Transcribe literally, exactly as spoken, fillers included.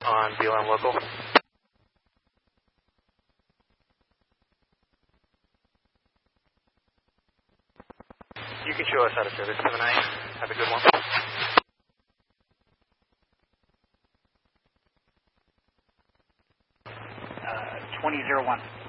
on B L M local. You can show us out of service, seven nine. Have a good one. Uh, twenty zero one.